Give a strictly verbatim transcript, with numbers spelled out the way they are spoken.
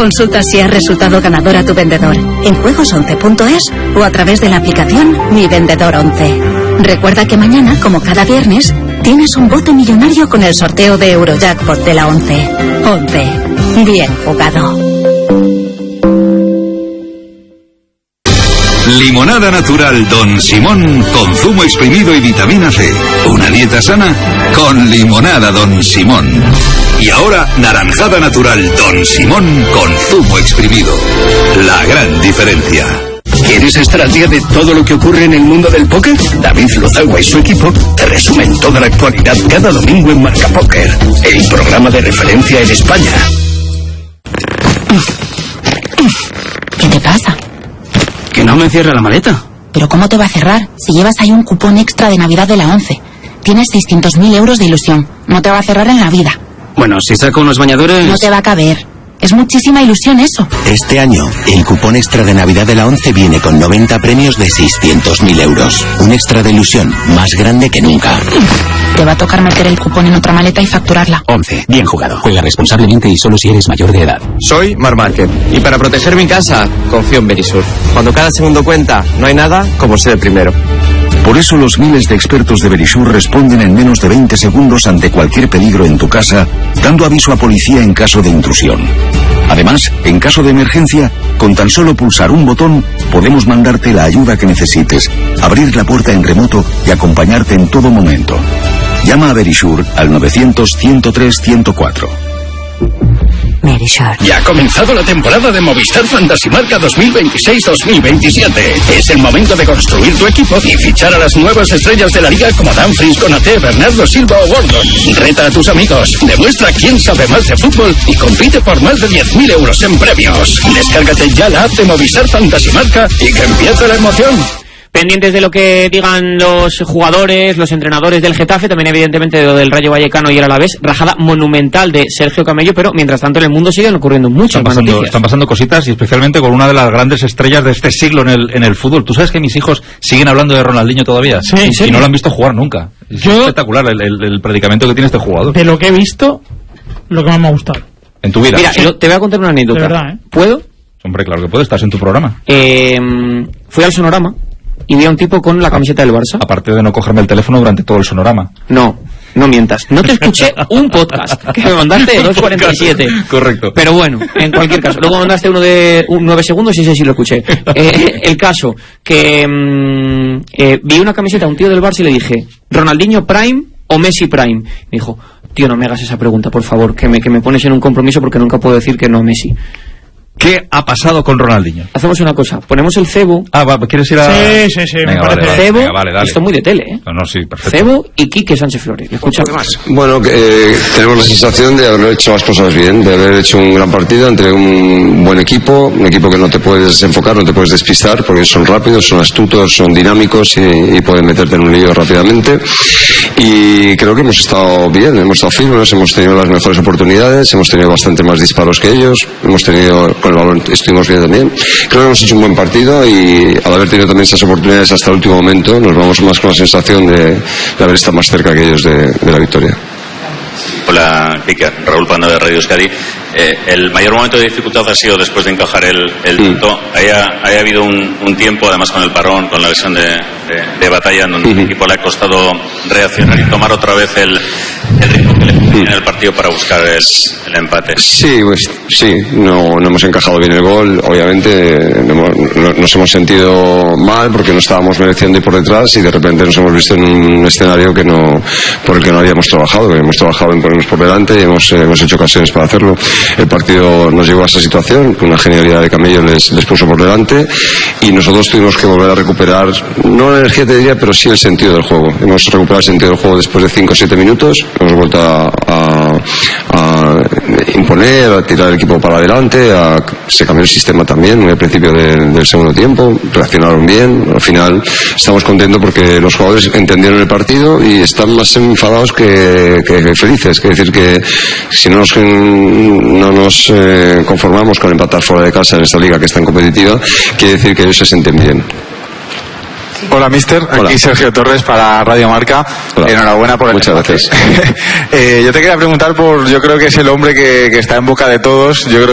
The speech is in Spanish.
Consulta si ha resultado ganador a tu vendedor en juegos once punto es o a través de la aplicación Mi Vendedor once. Recuerda que mañana, como cada viernes, tienes un bote millonario con el sorteo de Eurojackpot de la once. once. Bien jugado. Limonada natural Don Simón con zumo exprimido y vitamina C. Una dieta sana con limonada Don Simón. Y ahora naranjada natural Don Simón con zumo exprimido. La gran diferencia. ¿Quieres estar al día de todo lo que ocurre en el mundo del póker? David Lozagua y su equipo te resumen toda la actualidad cada domingo en Marca Póker, el programa de referencia en España. ¿Qué te pasa? Que no me cierra la maleta. ¿Pero cómo te va a cerrar? Si llevas ahí un cupón extra de Navidad de la once. Tienes seiscientos mil euros de ilusión. No te va a cerrar en la vida. Bueno, si saco unos bañadores... No te va a caber. Es muchísima ilusión eso. Este año, el cupón extra de Navidad de la once viene con noventa premios de seiscientos mil euros. Un extra de ilusión más grande que nunca. Te va a tocar meter el cupón en otra maleta y facturarla. once. Bien jugado. Juega responsablemente y solo si eres mayor de edad. Soy Mar Márquez y para proteger mi casa, confío en Verisur. Cuando cada segundo cuenta, no hay nada como ser el primero. Por eso los miles de expertos de Verisur responden en menos de veinte segundos ante cualquier peligro en tu casa, dando aviso a policía en caso de intrusión. Además, en caso de emergencia, con tan solo pulsar un botón, podemos mandarte la ayuda que necesites, abrir la puerta en remoto y acompañarte en todo momento. Llama a Verisur al novecientos, ciento tres, ciento cuatro. Verisur. Ya ha comenzado la temporada de Movistar Fantasy Marca dos mil veintiséis dos mil veintisiete. Es el momento de construir tu equipo y fichar a las nuevas estrellas de la liga como Dumfries, Konaté, Bernardo Silva o Gordon. Reta a tus amigos, demuestra quién sabe más de fútbol y compite por más de diez mil euros en premios. Descárgate ya la app de Movistar Fantasy Marca y que empiece la emoción. Pendientes de lo que digan los jugadores, los entrenadores del Getafe, también evidentemente de lo del Rayo Vallecano y el Alavés. Rajada monumental de Sergio Camello, pero mientras tanto en el mundo siguen ocurriendo muchas más noticias. Están pasando cositas y especialmente con una de las grandes estrellas de este siglo en el, en el fútbol. ¿Tú sabes que mis hijos siguen hablando de Ronaldinho todavía? Sí, y no lo han visto jugar nunca. Es Yo, espectacular el, el, el predicamento que tiene este jugador. De lo que he visto, lo que más me ha gustado. En tu vida. Mira, sí. Yo te voy a contar una anécdota. De verdad, ¿eh? ¿Puedo? Hombre, claro que puedo, estás en tu programa. Eh, fui al Sonorama y vi a un tipo con la camiseta del Barça. Aparte de no cogerme el teléfono durante todo el Sonorama. No, no mientas. No te escuché un podcast que me mandaste de dos cuarenta y siete. Correcto. Pero bueno, en cualquier caso. Luego mandaste uno de un nueve segundos y ese sí lo escuché. Eh, el caso, que mmm, eh, vi una camiseta a un tío del Barça y le dije, ¿Ronaldinho Prime o Messi Prime? Me dijo, tío, no me hagas esa pregunta, por favor, que me, que me pones en un compromiso porque nunca puedo decir que no a Messi. ¿Qué ha pasado con Ronaldinho? Hacemos una cosa, ponemos el cebo. Ah, va, ¿quieres ir a...? Sí, sí, sí, venga, me parece. Vale, vale. Cebo, venga, vale, dale. esto es muy de tele, ¿eh? No, no, sí, perfecto. Cebo y Quique Sánchez Flores. Escuchamos. Bueno, eh, tenemos la sensación de haber hecho las cosas bien, de haber hecho un gran partido entre un buen equipo, un equipo que no te puedes desenfocar, no te puedes despistar, porque son rápidos, son astutos, son dinámicos y, y pueden meterte en un lío rápidamente. Y creo que hemos estado bien, hemos estado firmes, hemos tenido las mejores oportunidades, hemos tenido bastante más disparos que ellos, hemos tenido, con el balón estuvimos bien también. Creo que hemos hecho un buen partido y al haber tenido también esas oportunidades hasta el último momento, nos vamos más con la sensación de, de haber estado más cerca que ellos de, de la victoria. Hola, Kike, Raúl Pando de Radio Euskadi. Eh, el mayor momento de dificultad ha sido después de encajar el, el punto. Mm. Haya, haya habido un, un tiempo, además con el parón, con la lesión de, de, de batalla, en donde mm. el equipo le ha costado reaccionar y tomar otra vez el, el ritmo que le ponía mm. en el partido para buscar el, el empate. Sí, pues sí, no, no hemos encajado bien el gol, obviamente no, no, nos hemos sentido mal porque no estábamos mereciendo ir por detrás y de repente nos hemos visto en un escenario que no, por el que no habíamos trabajado, que hemos trabajado en ponernos por delante y hemos, eh, hemos hecho ocasiones para hacerlo. El partido nos llevó a esa situación, una genialidad de Camello les, les puso por delante y nosotros tuvimos que volver a recuperar, no la energía te diría, pero sí el sentido del juego. Hemos recuperado el sentido del juego después de cinco o siete minutos, hemos vuelto a, a, a imponer, a tirar el equipo para adelante, a, se cambió el sistema también en el principio de, del segundo tiempo, reaccionaron bien, al final estamos contentos porque los jugadores entendieron el partido y están más enfadados que, que felices, que decir que si no nos no nos eh, conformamos con empatar fuera de casa en esta liga que es tan competitiva, quiere decir que ellos se sienten bien. Hola, mister. Hola. Aquí Sergio Torres para Radio Marca. Hola. Enhorabuena por el Muchas gracias. eh, yo te quería preguntar por, yo creo que es el hombre que, que está en boca de todos. Yo creo